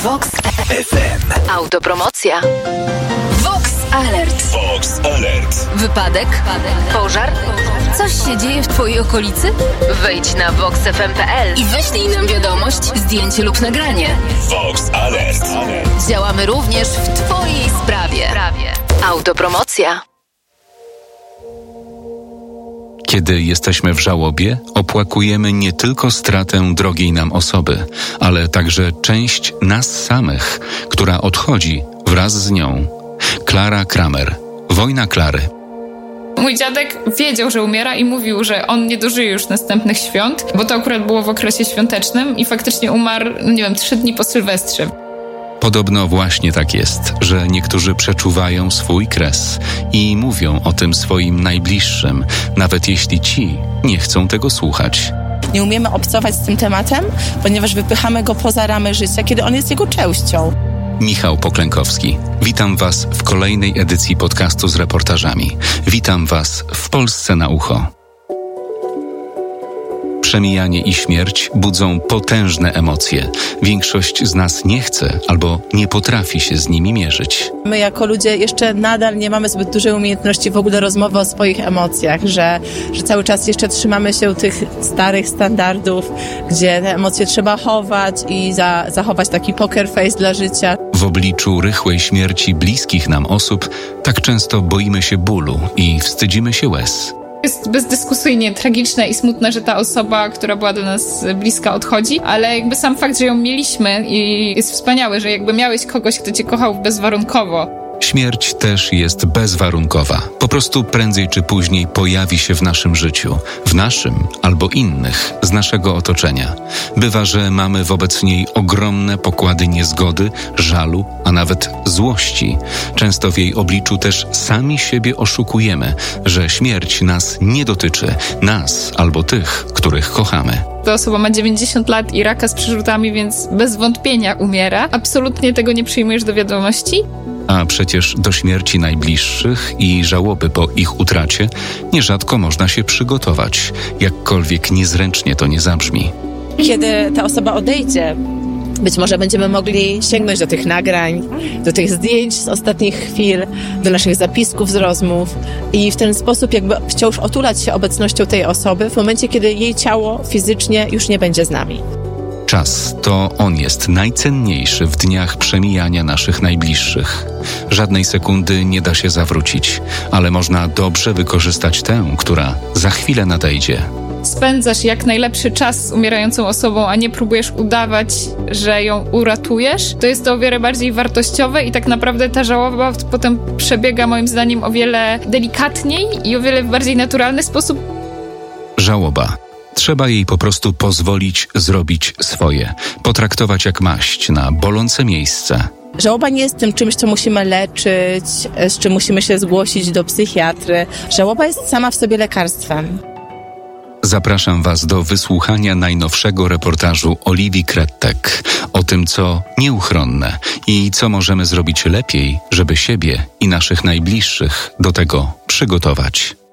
Vox FM. Autopromocja. Vox Alert. Vox Alert. Wypadek? Pożar? Coś się dzieje w twojej okolicy? Wejdź na voxfm.pl i wyślij nam wiadomość, zdjęcie lub nagranie. Vox Alert. Działamy również w twojej sprawie. Autopromocja. Kiedy jesteśmy w żałobie, opłakujemy nie tylko stratę drogiej nam osoby, ale także część nas samych, która odchodzi wraz z nią. Klara Kramer. Wojna Klary. Mój dziadek wiedział, że umiera i mówił, że on nie dożyje już następnych świąt, bo to akurat było w okresie świątecznym i faktycznie umarł, 3 dni po Sylwestrze. Podobno właśnie tak jest, że niektórzy przeczuwają swój kres i mówią o tym swoim najbliższym, nawet jeśli ci nie chcą tego słuchać. Nie umiemy obcować z tym tematem, ponieważ wypychamy go poza ramy życia, kiedy on jest jego częścią. Michał Poklękowski. Witam Was w kolejnej edycji podcastu z reportażami. Witam Was w Polsce na ucho. Przemijanie i śmierć budzą potężne emocje. Większość z nas nie chce albo nie potrafi się z nimi mierzyć. My jako ludzie jeszcze nadal nie mamy zbyt dużej umiejętności w ogóle rozmowy o swoich emocjach, że cały czas jeszcze trzymamy się tych starych standardów, gdzie te emocje trzeba chować i zachować taki poker face dla życia. W obliczu rychłej śmierci bliskich nam osób tak często boimy się bólu i wstydzimy się łez. Jest bezdyskusyjnie tragiczne i smutne, że ta osoba, która była do nas bliska, odchodzi, ale jakby sam fakt, że ją mieliśmy i jest wspaniały, że jakby miałeś kogoś, kto cię kochał bezwarunkowo. Śmierć też jest bezwarunkowa. Po prostu prędzej czy później pojawi się w naszym życiu, w naszym albo innych z naszego otoczenia. Bywa, że mamy wobec niej ogromne pokłady niezgody, żalu, a nawet złości. Często w jej obliczu też sami siebie oszukujemy, że śmierć nas nie dotyczy, nas albo tych, których kochamy. Ta osoba ma 90 lat i raka z przerzutami, więc bez wątpienia umiera. Absolutnie tego nie przyjmujesz do wiadomości. A przecież do śmierci najbliższych i żałoby po ich utracie nierzadko można się przygotować, jakkolwiek niezręcznie to nie zabrzmi. Kiedy ta osoba odejdzie, być może będziemy mogli sięgnąć do tych nagrań, do tych zdjęć z ostatnich chwil, do naszych zapisków z rozmów i w ten sposób jakby wciąż otulać się obecnością tej osoby w momencie, kiedy jej ciało fizycznie już nie będzie z nami. Czas to on jest najcenniejszy w dniach przemijania naszych najbliższych. Żadnej sekundy nie da się zawrócić, ale można dobrze wykorzystać tę, która za chwilę nadejdzie. Spędzasz jak najlepszy czas z umierającą osobą, a nie próbujesz udawać, że ją uratujesz, to jest to o wiele bardziej wartościowe i tak naprawdę ta żałoba potem przebiega moim zdaniem o wiele delikatniej i o wiele bardziej naturalny sposób. Żałoba. Trzeba jej po prostu pozwolić zrobić swoje, potraktować jak maść na bolące miejsce. Żałoba nie jest tym czymś, co musimy leczyć, z czym musimy się zgłosić do psychiatry. Żałoba jest sama w sobie lekarstwem. Zapraszam Was do wysłuchania najnowszego reportażu Oliwii Krettek o tym, co nieuchronne i co możemy zrobić lepiej, żeby siebie i naszych najbliższych do tego przygotować.